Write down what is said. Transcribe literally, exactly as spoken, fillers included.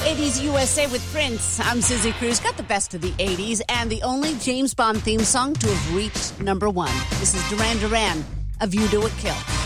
eighties U S A with Prince. I'm Susie Cruz. Got the best of the eighties and the only James Bond theme song to have reached number one. This is Duran Duran, A View to a Kill.